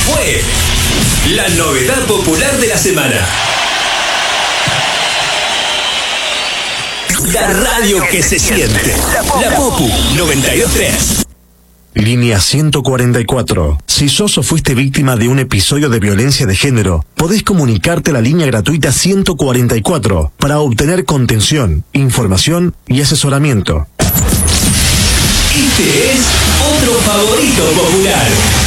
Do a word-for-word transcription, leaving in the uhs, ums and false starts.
fue la novedad popular de la semana. La radio que se siente. La Popu noventa y dos punto tres. Línea ciento cuarenta y cuatro. Si sos o fuiste víctima de un episodio de violencia de género, podés comunicarte a la línea gratuita ciento cuarenta y cuatro para obtener contención, información y asesoramiento. Este es otro favorito popular.